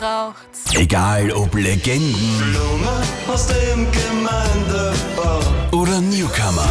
braucht's. Egal ob Legenden, Blume aus dem Gemeindebau oder Newcomer.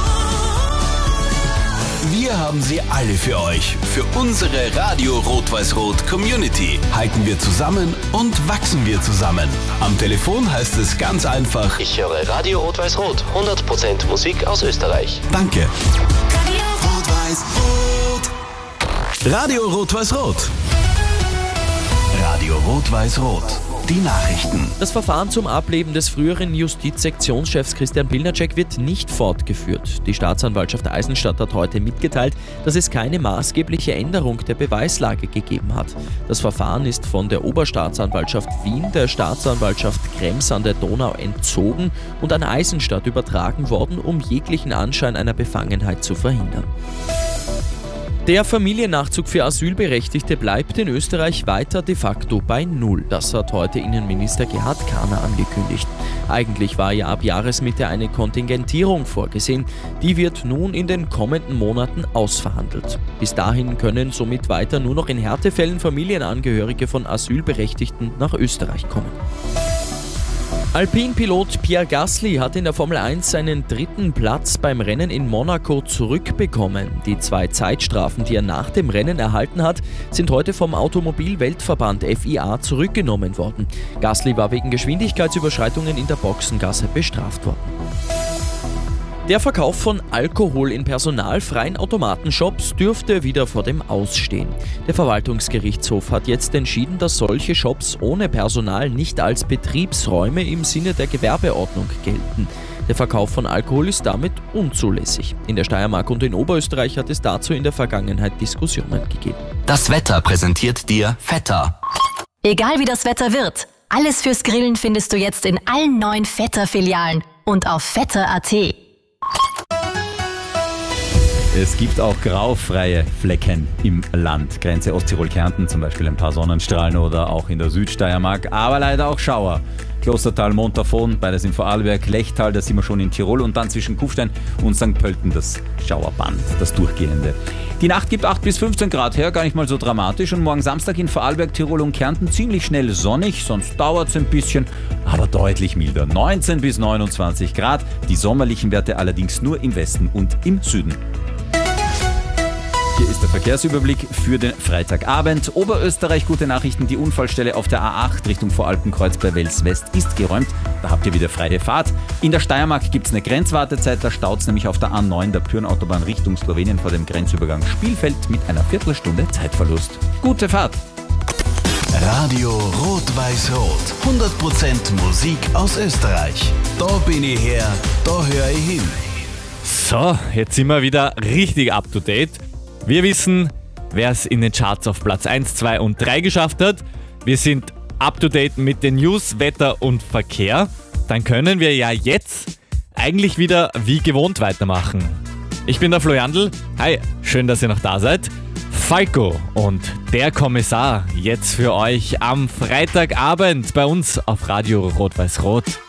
Wir haben sie alle für euch, für unsere Radio Rot-Weiß-Rot Community. Halten wir zusammen und wachsen wir zusammen. Am Telefon heißt es ganz einfach: Ich höre Radio Rot-Weiß-Rot, 100% Musik aus Österreich. Danke. Rot-Weiß-Rot. Radio Rot-Weiß-Rot. Radio Rot-Weiß-Rot. Die Nachrichten. Das Verfahren zum Ableben des früheren Justizsektionschefs Christian Pilnacek wird nicht fortgeführt. Die Staatsanwaltschaft Eisenstadt hat heute mitgeteilt, dass es keine maßgebliche Änderung der Beweislage gegeben hat. Das Verfahren ist von der Oberstaatsanwaltschaft Wien der Staatsanwaltschaft Krems an der Donau entzogen und an Eisenstadt übertragen worden, um jeglichen Anschein einer Befangenheit zu verhindern. Der Familiennachzug für Asylberechtigte bleibt in Österreich weiter de facto bei Null. Das hat heute Innenminister Gerhard Kahner angekündigt. Eigentlich war ja ab Jahresmitte eine Kontingentierung vorgesehen. Die wird nun in den kommenden Monaten ausverhandelt. Bis dahin können somit weiter nur noch in Härtefällen Familienangehörige von Asylberechtigten nach Österreich kommen. Alpin-Pilot Pierre Gasly hat in der Formel 1 seinen 3. Platz beim Rennen in Monaco zurückbekommen. Die 2 Zeitstrafen, die er nach dem Rennen erhalten hat, sind heute vom Automobil-Weltverband FIA zurückgenommen worden. Gasly war wegen Geschwindigkeitsüberschreitungen in der Boxengasse bestraft worden. Der Verkauf von Alkohol in personalfreien Automatenshops dürfte wieder vor dem Aus stehen. Der Verwaltungsgerichtshof hat jetzt entschieden, dass solche Shops ohne Personal nicht als Betriebsräume im Sinne der Gewerbeordnung gelten. Der Verkauf von Alkohol ist damit unzulässig. In der Steiermark und in Oberösterreich hat es dazu in der Vergangenheit Diskussionen gegeben. Das Wetter präsentiert dir Vetter. Egal wie das Wetter wird, alles fürs Grillen findest du jetzt in allen 9 Vetter-Filialen und auf vetter.at. Es gibt auch graufreie Flecken im Land. Grenze Osttirol-Kärnten, zum Beispiel ein paar Sonnenstrahlen oder auch in der Südsteiermark, aber leider auch Schauer. Klostertal, Montafon, beides in Vorarlberg, Lechtal, da sind wir schon in Tirol und dann zwischen Kufstein und St. Pölten das Schauerband, das durchgehende. Die Nacht gibt 8 bis 15 Grad her, gar nicht mal so dramatisch, und morgen Samstag in Vorarlberg, Tirol und Kärnten ziemlich schnell sonnig, sonst dauert es ein bisschen, aber deutlich milder. 19 bis 29 Grad, die sommerlichen Werte allerdings nur im Westen und im Süden. Hier ist der Verkehrsüberblick für den Freitagabend. Oberösterreich, gute Nachrichten. Die Unfallstelle auf der A8 Richtung Voralpenkreuz bei Wels West ist geräumt. Da habt ihr wieder freie Fahrt. In der Steiermark gibt es eine Grenzwartezeit. Da staut es nämlich auf der A9 der Pyrn-Autobahn Richtung Slowenien vor dem Grenzübergang Spielfeld mit einer Viertelstunde Zeitverlust. Gute Fahrt! Radio Rot-Weiß-Rot. 100% Musik aus Österreich. Da bin ich her, da höre ich hin. So, jetzt sind wir wieder richtig up to date. Wir wissen, wer es in den Charts auf Platz 1, 2 und 3 geschafft hat. Wir sind up to date mit den News, Wetter und Verkehr. Dann können wir ja jetzt eigentlich wieder wie gewohnt weitermachen. Ich bin der Flo Jandl. Hi, schön, dass ihr noch da seid. Falco und der Kommissar jetzt für euch am Freitagabend bei uns auf Radio Rot-Weiß-Rot.